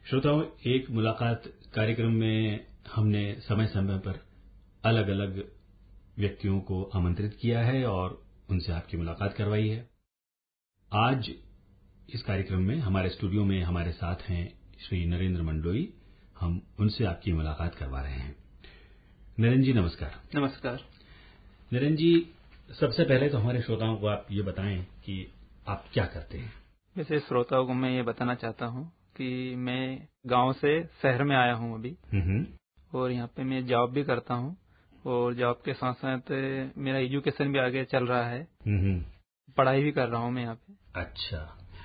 श्रोताओं, एक मुलाकात कार्यक्रम में हमने समय समय पर अलग अलग व्यक्तियों को आमंत्रित किया है और उनसे आपकी मुलाकात करवाई है। आज इस कार्यक्रम में हमारे स्टूडियो में हमारे साथ हैं श्री नरेंद्र मंडलोई। हम उनसे आपकी मुलाकात करवा रहे हैं। नरेंद्र जी नमस्कार। नमस्कार। नरेंद्र जी, सबसे पहले तो हमारे श्रोताओं को आप ये बताएं कि आप क्या करते हैं। वैसे श्रोताओं को मैं ये बताना चाहता हूँ कि मैं गांव से शहर में आया हूँ अभी, और यहाँ पे मैं जॉब भी करता हूँ और जॉब के साथ साथ मेरा एजुकेशन भी आगे चल रहा है। पढ़ाई भी कर रहा हूँ मैं यहाँ पे। अच्छा,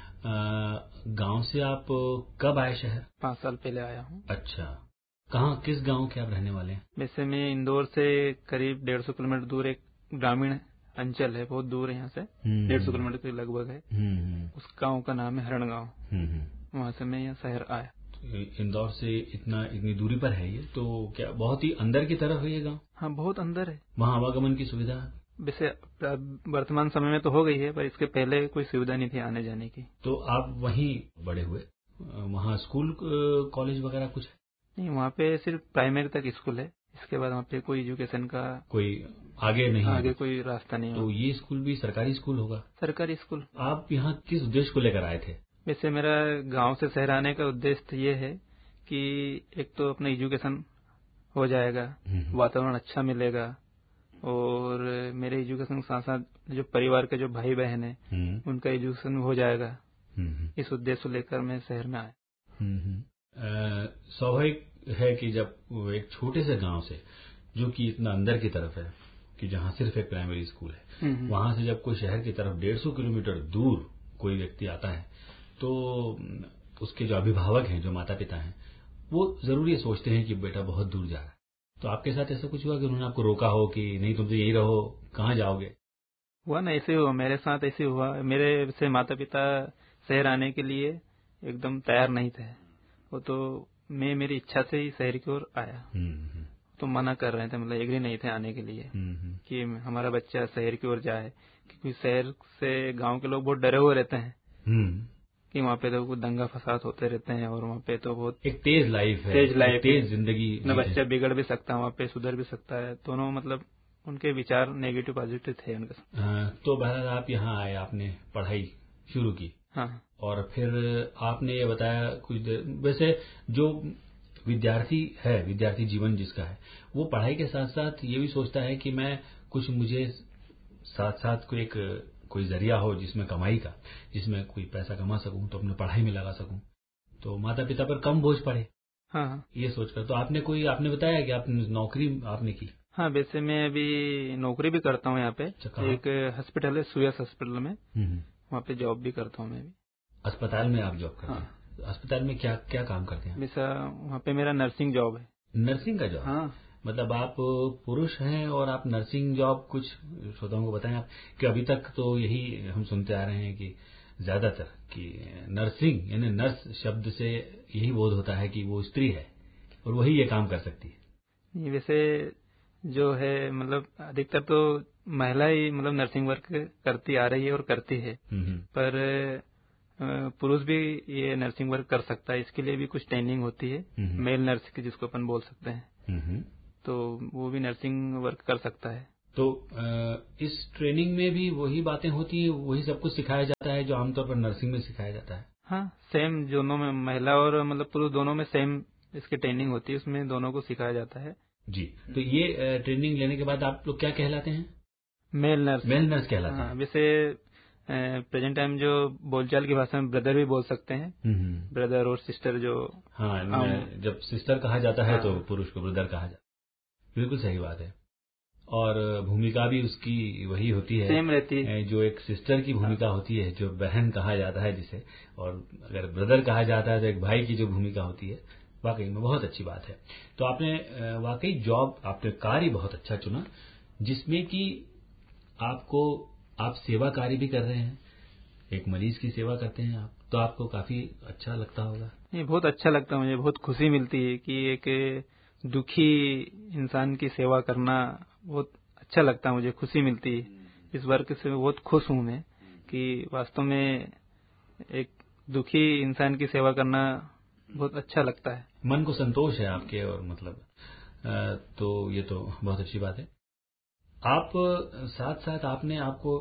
गांव से आप कब आए शहर? 5 साल पहले आया हूँ। अच्छा, कहाँ, किस गांव के आप रहने वाले हैं? वैसे मैं इंदौर से करीब 150 किलोमीटर दूर एक ग्रामीण अंचल है, बहुत दूर है यहाँ से, 150 किलोमीटर के लगभग है। उस गांव का नाम है हरण गांव। वहाँ से मैं यहाँ शहर आया। इंदौर से इतनी दूरी पर है ये, तो क्या बहुत ही अंदर की तरफ है ये गांव? हाँ, बहुत अंदर है। वहाँ आवागमन की सुविधा वैसे वर्तमान समय में तो हो गई है, पर इसके पहले कोई सुविधा नहीं थी आने जाने की। तो आप वहीं बड़े हुए? वहाँ स्कूल कॉलेज वगैरह कुछ है? नहीं, वहाँ पे सिर्फ प्राइमरी तक स्कूल है। इसके बाद वहाँ पे कोई एजुकेशन का कोई आगे नहीं, आगे कोई रास्ता नहीं। तो ये स्कूल भी सरकारी स्कूल होगा? सरकारी स्कूल। आप यहाँ किस उद्देश्य को लेकर आए थे? वैसे मेरा गांव से शहर आने का उद्देश्य ये है कि एक तो अपना एजुकेशन हो जाएगा, वातावरण अच्छा मिलेगा, और मेरे एजुकेशन के साथ साथ जो परिवार के जो भाई बहन है उनका एजुकेशन हो जाएगा। इस उद्देश्य को लेकर मैं शहर में आया। स्वाभाविक है कि जब एक छोटे से गांव से, जो कि इतना अंदर की तरफ है कि जहां सिर्फ एक प्राइमरी स्कूल है, वहां से जब कोई शहर की तरफ 150 किलोमीटर दूर कोई व्यक्ति आता है, तो उसके जो अभिभावक हैं, जो माता पिता हैं, वो जरूर ये सोचते हैं कि बेटा बहुत दूर जा रहा है। तो आपके साथ ऐसा कुछ हुआ कि उन्होंने आपको रोका हो कि नहीं, तुम तो यही रहो, कहाँ जाओगे? हुआ ना, ऐसे हुआ, मेरे साथ ऐसे हुआ। मेरे से माता पिता शहर आने के लिए एकदम तैयार नहीं थे। वो तो मैं मेरी इच्छा से ही शहर की ओर आया। तो मना कर रहे थे, मतलब एग्री नहीं थे आने के लिए कि हमारा बच्चा शहर की ओर जाए, क्योंकि शहर से गांव के लोग बहुत डरे हुए रहते हैं कि वहाँ पे तो कुछ दंगा फसाद होते रहते हैं, और वहाँ पे तो बहुत एक तेज लाइफ है, तेज जिंदगी, न बच्चा बिगड़ भी सकता है, वहाँ पे सुधर भी सकता है। दोनों मतलब उनके विचार नेगेटिव पॉजिटिव थे उनके साथ। तो बहरहाल आप यहाँ आए, आपने पढ़ाई शुरू की। हाँ, और फिर आपने ये बताया कुछ देर, वैसे जो विद्यार्थी जीवन जिसका है, वो पढ़ाई के साथ साथ ये भी सोचता है कि मैं कुछ, मुझे साथ साथ कोई जरिया हो जिसमें कमाई का, जिसमें कोई पैसा कमा सकूं, तो अपने पढ़ाई में लगा सकूं, तो माता पिता पर कम बोझ पड़े। हाँ, ये सोचकर तो आपने बताया कि आपने नौकरी आपने की। हाँ, वैसे मैं अभी नौकरी भी करता हूँ यहाँ पे। एक हॉस्पिटल है, सुयस हॉस्पिटल में, वहाँ पे जॉब भी करता हूँ मैं भी। अस्पताल में आप जॉब करते हैं? अस्पताल में क्या क्या काम करते हैं? वैसा वहाँ पे मेरा नर्सिंग जॉब है। नर्सिंग का जॉब? हाँ। मतलब आप पुरुष हैं और आप नर्सिंग जॉब, कुछ श्रोताओं को बताएं आप कि अभी तक तो यही हम सुनते आ रहे हैं कि ज्यादातर कि नर्सिंग यानी नर्स शब्द से यही बोध होता है कि वो स्त्री है और वही ये काम कर सकती है। वैसे जो है, मतलब अधिकतर तो महिला ही मतलब नर्सिंग वर्क करती आ रही है और करती है, पर पुरुष भी ये नर्सिंग वर्क कर सकता है। इसके लिए भी कुछ ट्रेनिंग होती है, मेल नर्स की, जिसको अपन बोल सकते हैं, तो वो भी नर्सिंग वर्क कर सकता है। तो इस ट्रेनिंग में भी वही बातें होती है, वही सब कुछ सिखाया जाता है जो आमतौर पर नर्सिंग में सिखाया जाता है? हाँ, सेम, दोनों में, महिला और मतलब पुरुष दोनों में सेम इसकी ट्रेनिंग होती है, उसमें दोनों को सिखाया जाता है। जी, तो ये ट्रेनिंग लेने के बाद आप लोग क्या कहलाते हैं? Male nurse. मेल नर्स कहलाते हैं। वैसे प्रेजेंट टाइम जो बोलचाल की भाषा में ब्रदर भी बोल सकते हैं, ब्रदर और सिस्टर जो। हाँ, जब सिस्टर कहा जाता है तो पुरुष को ब्रदर कहा जाता है। बिल्कुल सही बात है। और भूमिका भी उसकी वही होती है, सेम रहती है, जो एक सिस्टर की भूमिका होती है, जो बहन कहा जाता है जिसे, और अगर ब्रदर कहा जाता है तो एक भाई की जो भूमिका होती है। वाकई में बहुत अच्छी बात है। तो आपने वाकई जॉब, आपने कार्य बहुत अच्छा चुना, जिसमें कि आप सेवा कार्य भी कर रहे हैं, एक मरीज की सेवा करते हैं आप, तो आपको काफी अच्छा लगता होगा। ये बहुत अच्छा लगता है मुझे, बहुत खुशी मिलती है कि एक दुखी इंसान की सेवा करना बहुत अच्छा लगता है मुझे, खुशी मिलती है। इस वर्क से बहुत खुश हूं मैं कि वास्तव में एक दुखी इंसान की सेवा करना बहुत अच्छा लगता है, मन को संतोष है आपके, और मतलब तो ये तो बहुत अच्छी बात है। आप साथ साथ आपने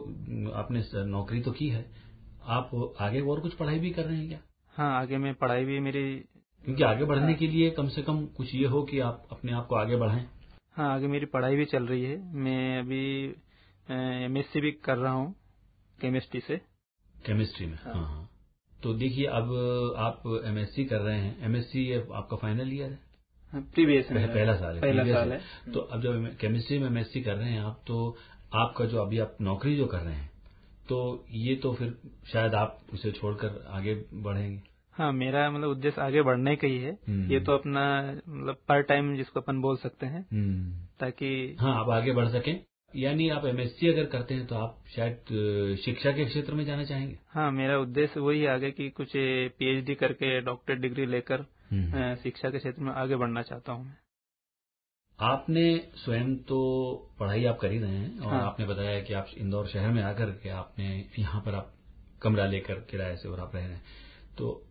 नौकरी तो की है, आप आगे और कुछ पढ़ाई भी कर रहे हैं क्या? हाँ, आगे मैं पढ़ाई भी मेरी, क्योंकि आगे बढ़ने के लिए कम से कम कुछ ये हो कि आप अपने आप को आगे बढ़ाएं। हाँ, आगे मेरी पढ़ाई भी चल रही है। मैं अभी एमएससी भी कर रहा हूँ केमिस्ट्री से। केमिस्ट्री में? हाँ हाँ। तो देखिए, अब आप एमएससी कर रहे हैं, एमएससी आपका फाइनल ईयर है? प्रीवियस पहला साल है। तो अब जब केमिस्ट्री में एमएससी कर रहे हैं आप, तो आपका जो अभी आप नौकरी जो कर रहे हैं, तो ये तो फिर शायद आप उसे छोड़कर आगे बढ़ेंगे। हाँ, मेरा मतलब उद्देश्य आगे बढ़ने का ही है। ये तो अपना मतलब पार्ट टाइम जिसको अपन बोल सकते हैं, ताकि हाँ आप आगे बढ़ सकें। यानी आप एमएससी अगर करते हैं तो आप शायद शिक्षा के क्षेत्र में जाना चाहेंगे? हाँ, मेरा उद्देश्य वही आगे की कुछ पीएचडी करके डॉक्टरेट डिग्री लेकर शिक्षा के क्षेत्र में आगे बढ़ना चाहता हूँ। आपने स्वयं तो पढ़ाई आप कर ही रहे हैं, और आपने बताया कि आप इंदौर शहर में आकर के आपने यहाँ पर आप कमरा लेकर किराए से और आप रह रहे हैं, तो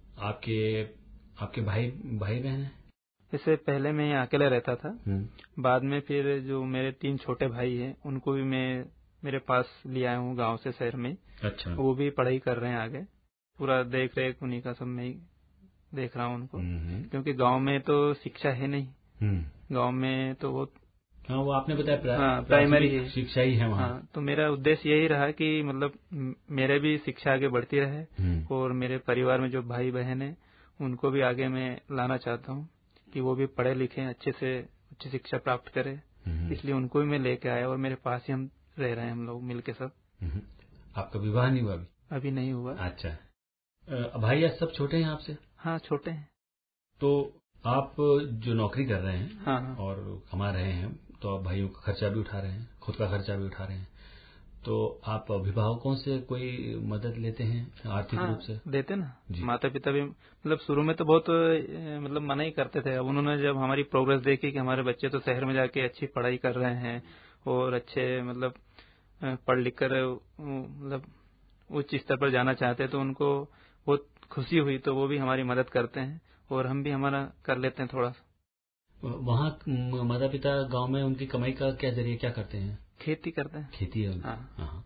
आपके भाई बहन हैं? इससे पहले मैं यहाँ अकेले रहता था, बाद में फिर जो मेरे 3 छोटे भाई हैं उनको भी मैं मेरे पास ले आया हूँ गांव से शहर में। अच्छा। वो भी पढ़ाई कर रहे हैं आगे, पूरा देख रेख उन्हीं का सब मैं ही देख रहा हूँ उनको, क्योंकि गांव में तो शिक्षा है नहीं। गांव में तो वो वो आपने बताया प्राइमरी शिक्षा ही है वहाँ। हाँ, तो मेरा उद्देश्य यही रहा कि मतलब मेरे भी शिक्षा आगे बढ़ती रहे, और मेरे परिवार में जो भाई बहन है उनको भी आगे मैं लाना चाहता हूँ कि वो भी पढ़े लिखे अच्छे से उच्च शिक्षा प्राप्त करें। इसलिए उनको भी मैं लेके आया, और मेरे पास ही हम रह रहे हैं, हम लोग मिलके सब। आपका विवाह नहीं हुआ अभी नहीं हुआ। अच्छा। भाई आज सब छोटे हैं आपसे? हाँ, छोटे हैं। तो आप जो नौकरी कर रहे हैं हाँ। और कमा रहे हैं, तो आप भाइयों का खर्चा भी उठा रहे हैं, खुद का खर्चा भी उठा रहे हैं, तो आप अभिभावकों से कोई मदद लेते हैं आर्थिक रूप से? देते ना, माता पिता भी मतलब शुरू में तो बहुत मतलब मना ही करते थे। अब उन्होंने जब हमारी प्रोग्रेस देखी कि हमारे बच्चे तो शहर में जाके अच्छी पढ़ाई कर रहे हैं और अच्छे मतलब पढ़ लिख कर मतलब उच्च स्तर पर जाना चाहते हैं, तो उनको बहुत खुशी हुई। तो वो भी हमारी मदद करते हैं और हम भी हमारा कर लेते हैं थोड़ा सा। वहाँ माता पिता गांव में उनकी कमाई का क्या जरिए क्या करते हैं? खेती करते हैं। खेती है। हाँ।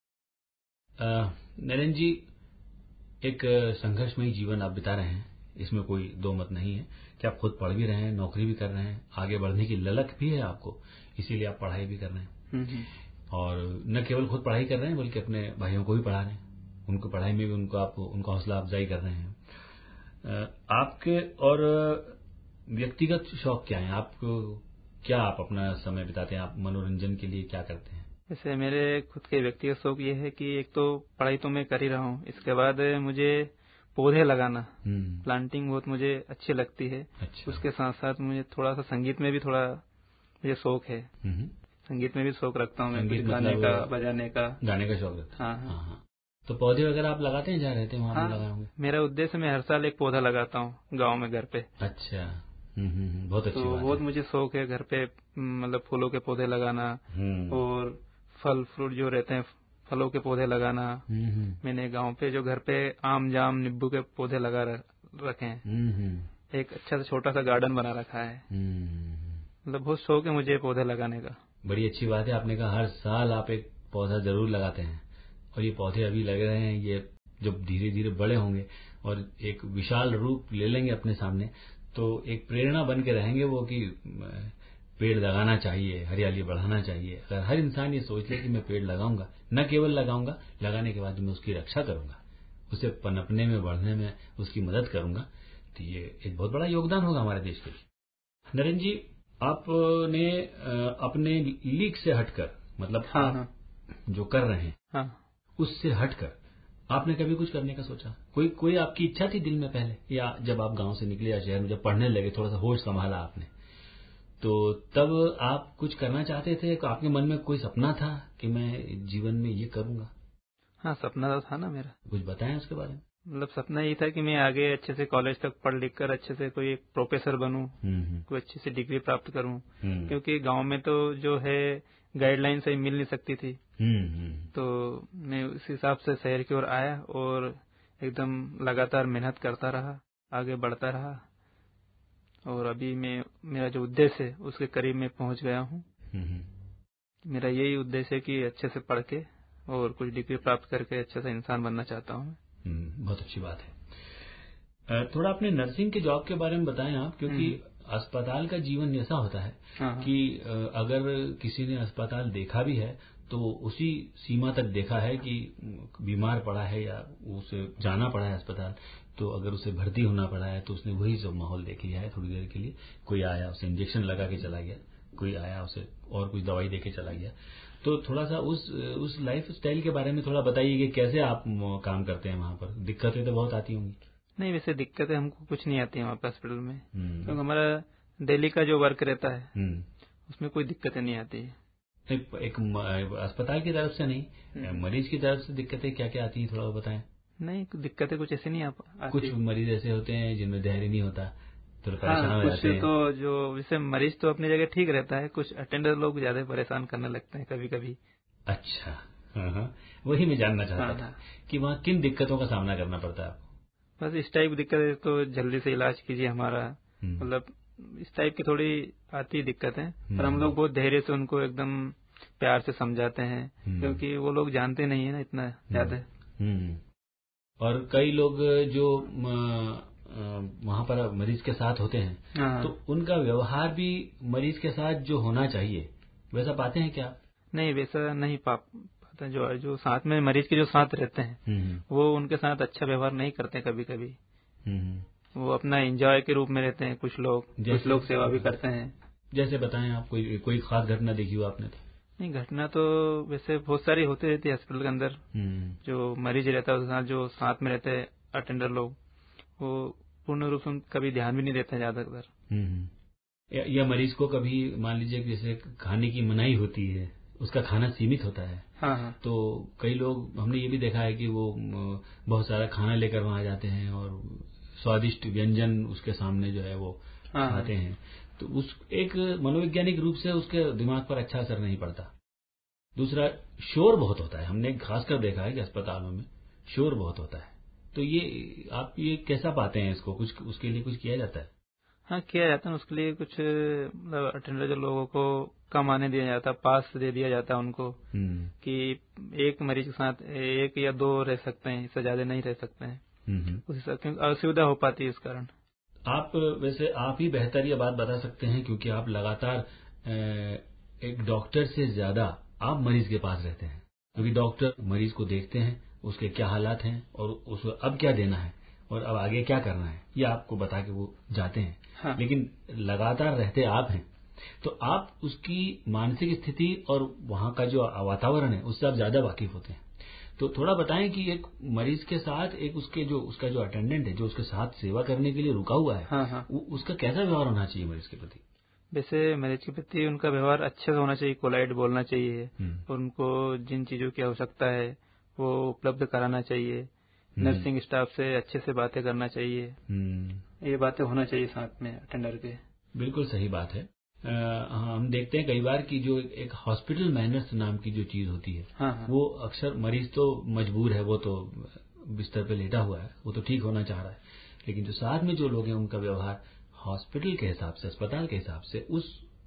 नरेंद्र जी, एक संघर्षमयी जीवन आप बिता रहे हैं, इसमें कोई दो मत नहीं है कि आप खुद पढ़ भी रहे हैं, नौकरी भी कर रहे हैं, आगे बढ़ने की ललक भी है आपको, इसीलिए आप पढ़ाई भी कर रहे हैं। और न केवल खुद पढ़ाई कर रहे हैं बल्कि अपने भाइयों को भी पढ़ा रहे हैं, उनको पढ़ाई में भी उनका हौसला अफजाई कर रहे हैं। आपके और व्यक्तिगत शौक क्या है? आप अपना समय बिताते हैं? आप मनोरंजन के लिए क्या करते हैं? जैसे मेरे खुद के व्यक्तिगत शौक ये है कि एक तो पढ़ाई तो मैं कर ही रहा हूँ, इसके बाद मुझे पौधे लगाना, प्लांटिंग बहुत मुझे अच्छी लगती है। अच्छा। उसके साथ साथ मुझे थोड़ा सा संगीत में भी थोड़ा मुझे शौक है। संगीत में भी शौक रखता हूँ मैं, गाने का बजाने का। गाने का शौक रखता है? हाँ। तो पौधे वगैरह आप लगाते हैं? जहाँ रहते हैं वहाँ लगाए होंगे? मेरा उद्देश्य मैं हर साल एक पौधा लगाता हूँ गाँव में घर पे। अच्छा। बहुत अच्छी बात है। बहुत मुझे शौक है घर पे मतलब फूलों के पौधे लगाना और फल फ्रूट जो रहते हैं फलों के पौधे लगाना। मैंने गांव पे जो घर पे आम जाम नींबू के पौधे लगा रखे हैं। एक अच्छा सा छोटा सा गार्डन बना रखा है। मतलब बहुत शौक है मुझे पौधे लगाने का। बड़ी अच्छी बात है, आपने कहा हर साल आप एक पौधा जरूर लगाते हैं, और ये पौधे अभी लग रहे हैं, ये जब धीरे धीरे बड़े होंगे और एक विशाल रूप ले लेंगे अपने सामने, तो एक प्रेरणा बन के रहेंगे वो कि पेड़ लगाना चाहिए, हरियाली बढ़ाना चाहिए। अगर हर इंसान ये सोच ले कि मैं पेड़ लगाऊंगा, न केवल लगाऊंगा, लगाने के बाद मैं उसकी रक्षा करूंगा, उसे पनपने में बढ़ने में उसकी मदद करूंगा, तो ये एक बहुत बड़ा योगदान होगा हमारे देश के लिए। नरेंद्र जी, आपने अपने लीग से हटकर मतलब आप जो कर रहे हैं उससे हटकर आपने कभी कुछ करने का सोचा? कोई आपकी इच्छा थी दिल में पहले, या जब आप गांव से निकले या शहर में जब पढ़ने लगे, थोड़ा सा होश संभाला आपने, तो तब आप कुछ करना चाहते थे? आपके मन में कोई सपना था कि मैं जीवन में ये करूंगा? हाँ, सपना तो था ना मेरा। कुछ बताएं उसके बारे में। मतलब सपना ये था कि मैं आगे अच्छे से कॉलेज तक पढ़ लिख कर अच्छे से कोई एक प्रोफेसर बनूं, कोई अच्छी सी डिग्री प्राप्त करूं, क्योंकि गांव में तो जो है गाइडलाइन सही मिल नहीं सकती थी। तो मैं उस हिसाब से शहर की ओर आया और एकदम लगातार मेहनत करता रहा। आगे बढ़ता रहा और अभी मेरा जो उद्देश्य है उसके करीब में पहुंच गया हूँ। मेरा यही उद्देश्य है कि अच्छे से पढ़ के और कुछ डिग्री प्राप्त करके अच्छा सा इंसान बनना चाहता हूँ। बहुत अच्छी बात है। थोड़ा अपने नर्सिंग के जॉब के बारे में बताएं आप, क्योंकि अस्पताल का जीवन ऐसा होता है कि अगर किसी ने अस्पताल देखा भी है तो उसी सीमा तक देखा है कि बीमार पड़ा है या उसे जाना पड़ा है अस्पताल, तो अगर उसे भर्ती होना पड़ा है तो उसने वही सब माहौल देख लिया है थोड़ी देर के लिए। कोई आया उसे इंजेक्शन लगा के चला गया, कोई आया उसे और कुछ दवाई देके चला गया। तो थोड़ा सा उस लाइफ स्टाइल के बारे में थोड़ा बताइए कि कैसे आप काम करते हैं वहां पर। दिक्कतें तो बहुत आती होंगी। नहीं, वैसे दिक्कतें हमको कुछ नहीं आती है वहाँ पे हॉस्पिटल में, क्योंकि हमारा डेली का जो वर्क रहता है उसमें कोई दिक्कतें नहीं आती है। एक अस्पताल की तरफ से नहीं, मरीज की तरफ से दिक्कतें क्या क्या आती है थोड़ा बताएं। नहीं, दिक्कतें कुछ ऐसे नहीं आती। कुछ मरीज ऐसे होते हैं जिनमें धैर्य नहीं होता, तो परेशान हो जाते हैं। तो जो वैसे मरीज तो अपनी जगह ठीक रहता है, कुछ अटेंडर लोग ज्यादा परेशान करने लगते हैं कभी कभी। अच्छा, वही मैं जानना चाहता था कि वहाँ किन दिक्कतों का सामना करना पड़ता है आपको। बस इस टाइप की दिक्कत है तो जल्दी से इलाज कीजिए हमारा, मतलब इस टाइप की थोड़ी आती दिक्कतें, पर हम लोग बहुत धैर्य से उनको एकदम प्यार से समझाते हैं, क्योंकि वो लोग जानते नहीं है ना इतना ज्यादा। और कई लोग जो वहाँ पर मरीज के साथ होते हैं तो उनका व्यवहार भी मरीज के साथ जो होना चाहिए वैसा पाते हैं क्या? नहीं, वैसा नहीं पाते। जो साथ में मरीज के जो साथ रहते हैं वो उनके साथ अच्छा व्यवहार नहीं करते कभी कभी। वो अपना एंजॉय के रूप में रहते हैं। कुछ लोग सेवा भी करते हैं। जैसे बताएं आप, कोई खास घटना देखी हो आपने? तो नहीं, घटना तो वैसे बहुत सारी होती रहती है हॉस्पिटल के अंदर। जो मरीज रहता है उसके साथ जो साथ में रहते हैं अटेंडर लोग, वो पूर्ण रूप से कभी ध्यान भी नहीं देते ज्यादातर। या मरीज को कभी मान लीजिए जैसे खाने की मनाही होती है, उसका खाना सीमित होता है। तो कई लोग हमने ये भी देखा है कि वो बहुत सारा खाना लेकर वहां जाते हैं और स्वादिष्ट व्यंजन उसके सामने जो है वो खाते हैं। तो उस एक मनोवैज्ञानिक रूप से उसके दिमाग पर अच्छा असर नहीं पड़ता। दूसरा, शोर बहुत होता है। हमने खासकर देखा है कि अस्पतालों में शोर बहुत होता है। तो ये आप ये कैसा पाते हैं इसको? कुछ उसके लिए कुछ किया जाता है? हाँ, किया जाता है। उसके लिए कुछ मतलब अटेंडर जो लोगों को कम आने दिया जाता है, पास दे दिया जाता है उनको कि एक मरीज के साथ 1 या 2 रह सकते हैं, इससे ज्यादा नहीं रह सकते हैं। उस हिसाब से असुविधा हो पाती है इस कारण। वैसे आप ही बेहतर ये बात बता सकते हैं, क्योंकि आप लगातार एक डॉक्टर से ज्यादा आप मरीज के पास रहते हैं, क्योंकि डॉक्टर मरीज को देखते हैं, उसके क्या हालात हैं और उसको अब क्या देना है और अब आगे क्या करना है, ये आपको बता के वो जाते हैं। लेकिन लगातार रहते आप हैं, तो आप उसकी मानसिक स्थिति और वहां का जो वातावरण है उससे आप ज्यादा वाकिफ होते हैं। तो थोड़ा बताएं कि एक मरीज के साथ एक उसका जो अटेंडेंट है, जो उसके साथ सेवा करने के लिए रुका हुआ है, उसका कैसा व्यवहार होना चाहिए मरीज के प्रति? वैसे मरीज के प्रति उनका व्यवहार अच्छा होना चाहिए, पोलाइट बोलना चाहिए, उनको जिन चीजों की आवश्यकता है वो उपलब्ध कराना चाहिए, नर्सिंग स्टाफ से अच्छे से बातें करना चाहिए। ये बातें होना चाहिए साथ में अटेंडर के। बिल्कुल सही बात है। हम देखते हैं कई बार कि जो एक हॉस्पिटल मैनर्स नाम की जो चीज होती है, वो अक्सर मरीज तो मजबूर है, वो तो बिस्तर पे लेटा हुआ है, वो तो ठीक होना चाह रहा है, लेकिन जो साथ में जो लोग हैं उनका व्यवहार हॉस्पिटल के हिसाब से, अस्पताल के हिसाब से उस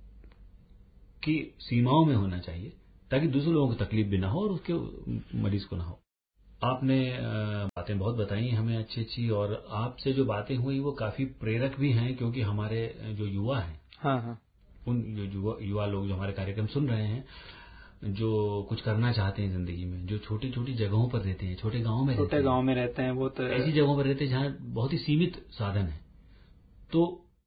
की सीमाओं में होना चाहिए, ताकि दूसरे लोगों को तकलीफ भी ना हो और उसके मरीज को ना हो। आपने बातें बहुत बताई हमें अच्छी अच्छी, और आपसे जो बातें हुई वो काफी प्रेरक भी हैं, क्योंकि हमारे जो युवा हैं, उन युवा लोग जो हमारे कार्यक्रम सुन रहे हैं, जो कुछ करना चाहते हैं जिंदगी में, जो छोटी छोटी जगहों पर रहते हैं, छोटे गांव में रहते हैं, वो तो ऐसी जगहों पर रहते हैं जहां बहुत ही सीमित साधन है, तो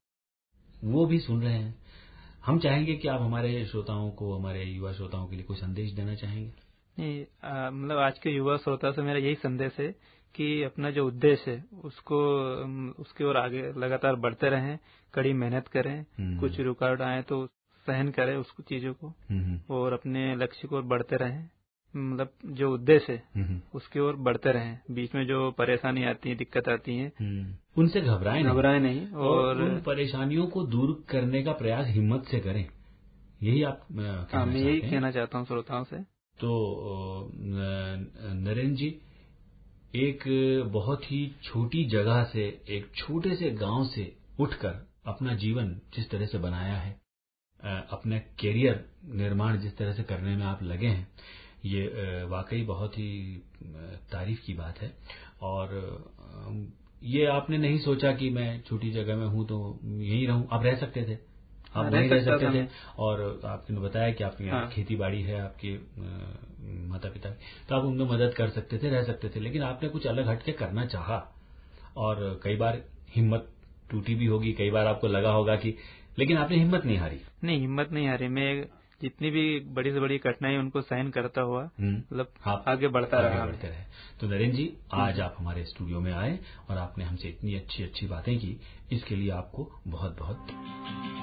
वो भी सुन रहे हैं। हम चाहेंगे कि आप हमारे श्रोताओं को, हमारे युवा श्रोताओं के लिए कोई संदेश देना चाहेंगे? नहीं, मतलब आज के युवा श्रोता से मेरा यही संदेश है कि अपना जो उद्देश्य है उसकी ओर आगे लगातार बढ़ते रहें, कड़ी मेहनत करें, कुछ रुकावट आए तो सहन करें उसको चीजों को, और अपने लक्ष्य की ओर बढ़ते रहें। मतलब जो उद्देश्य है उसकी ओर बढ़ते रहें। बीच में जो परेशानी आती है, दिक्कत आती है, उनसे घबराएं नहीं और उन परेशानियों को दूर करने का प्रयास हिम्मत से करें। यही आप मैं यही कहना चाहता हूँ श्रोताओं से। तो नरेंद्र जी, एक बहुत ही छोटी जगह से, एक छोटे से गांव से उठकर अपना जीवन जिस तरह से बनाया है, अपने कैरियर निर्माण जिस तरह से करने में आप लगे हैं, ये वाकई बहुत ही तारीफ की बात है। और ये आपने नहीं सोचा कि मैं छोटी जगह में हूं तो यहीं रहूं। आप रह सकते थे, आप वहीं रह सकते थे। और आपने बताया कि आपके यहाँ खेती बाड़ी है, आपके माता पिता, तो आप उनमें मदद कर सकते थे, रह सकते थे। लेकिन आपने कुछ अलग हटके करना चाहा और कई बार हिम्मत टूटी भी होगी, कई बार आपको लगा होगा कि, लेकिन आपने हिम्मत नहीं हारी। नहीं, हिम्मत नहीं हारी। मैं जितनी भी बड़ी से बड़ी कठिनाई उनको सहन करता हुआ मतलब आगे बढ़ता रहा। तो नरेंद्र जी, आज आप हमारे स्टूडियो में आए और आपने हमसे इतनी अच्छी अच्छी बातें की, इसके लिए आपको बहुत बहुत